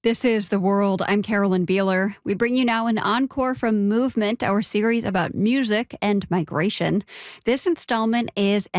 This is The World. I'm Carolyn Beeler. We bring you now an encore from Movement, our series about music and migration. This installment is